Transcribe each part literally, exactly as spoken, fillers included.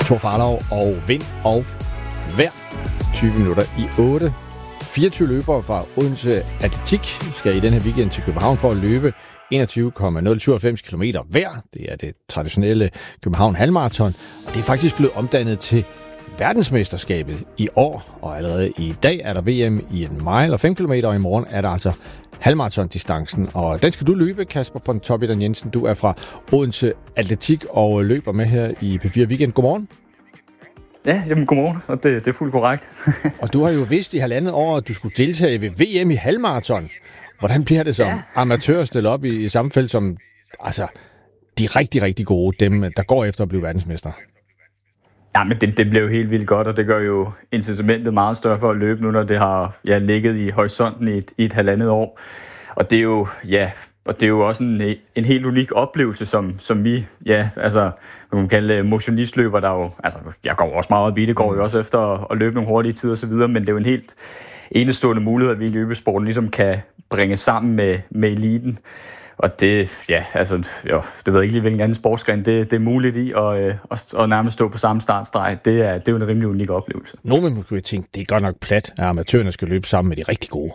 Thor Farlov og vind og vejr. tyve minutter i otte. fireogtyve løbere fra Odense Atletik skal i den her weekend til København for at løbe enogtyve komma nul syv fem kilometer hver. Det er det traditionelle København halvmarathon, og det er faktisk blevet omdannet til verdensmesterskabet i år, og allerede i dag er der V M i en mile og fem kilometer, og i morgen er der altså halvmarathon-distancen, og den skal du løbe, Kasper Pontoppidan Jensen. Du er fra Odense Atletik og løber med her i P fire Weekend. Godmorgen. Ja, jamen godmorgen, og det, det er fuldt korrekt. Og du har jo vidst i halvandet år, at du skulle deltage ved V M i halvmarathon. Hvordan bliver det som ja. amatør at stille op i, i samme felt som altså, de rigtig, rigtig gode, dem der går efter at blive verdensmester? Ja, men det, det blev jo helt vildt godt, og det gør jo incitamentet meget større for at løbe nu, når det har ja, ligget i horisonten i et, i et halvandet år. Og det er jo, ja, og det er jo også en, en helt unik oplevelse, som, som vi, ja, altså, man kan kalde motionistløber, der jo, altså, jeg går også meget op i det, går jo også efter at, at løbe nogle hurtige tider og så videre, men det er jo en helt enestående mulighed, at vi i løbesporten ligesom kan bringe sammen med, med eliten. Og det, ja, altså, jo, det ved jeg ikke lige, hvilken anden sportsgren det, det er muligt i, og, øh, og nærmest stå på samme startstreg. Det er, det er jo en rimelig unik oplevelse. Nogle vil måske tænke, det er godt nok plat, at amatørerne skal løbe sammen med de rigtig gode.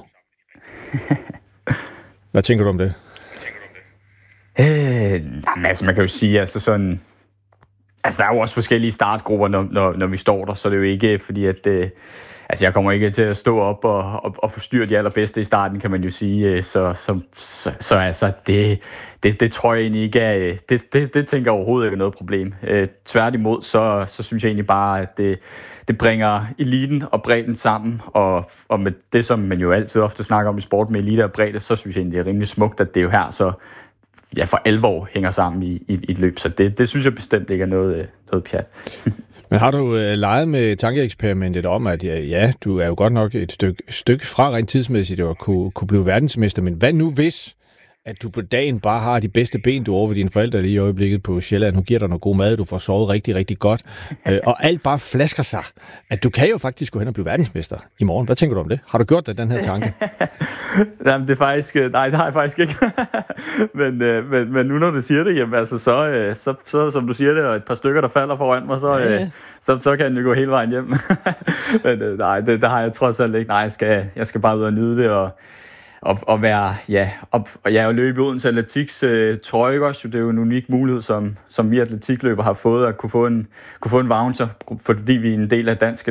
Hvad tænker du om det? Øh, jamen, altså, man kan jo sige, altså sådan, altså, der er jo også forskellige startgrupper, når, når, når vi står der, så det er jo ikke fordi, at øh, altså, jeg kommer ikke til at stå op og, og, og forstyrre de allerbedste i starten, kan man jo sige. Så, så, så, så altså, det, det, det tror jeg egentlig ikke er, det, det, det tænker jeg overhovedet ikke er noget problem. Øh, tværtimod, så, så synes jeg egentlig bare, at det, det bringer eliten og bredden sammen, og, og med det, som man jo altid ofte snakker om i sport med elite og bredde, så synes jeg egentlig, det er rimelig smukt, at det er jo her, så ja, for alvor hænger sammen i, i, i et løb. Så det, det synes jeg bestemt ikke er noget, noget pjat. Men har du øh, leget med tankeeksperimentet om, at ja, ja, du er jo godt nok et stykke, stykke fra rent tidsmæssigt at kunne, kunne blive verdensmester, men hvad nu hvis, at du på dagen bare har de bedste ben, du over ved dine forældre lige i øjeblikket på Sjælland, hun giver dig noget god mad, du får sovet rigtig, rigtig godt, øh, og alt bare flasker sig, at du kan jo faktisk gå hen og blive verdensmester i morgen. Hvad tænker du om det? Har du gjort dig den her tanke? Jamen, det er faktisk, nej, det har jeg faktisk ikke. men, øh, men, men nu når du siger det, jamen, altså, så, øh, så, så, som du siger det, og et par stykker, der falder foran mig, så, øh, så, så kan jeg jo gå hele vejen hjem. men øh, nej, det, det har jeg trods alt ikke. Nej, jeg skal, jeg skal bare ud og nyde det, og Og, og være, ja, og, og jeg er jo løbet i Odense Atletiks øh, trøje også, det er jo en unik mulighed, som, som vi atletikløber har fået, at kunne få en, kunne få en voucher, fordi vi er en del af dansk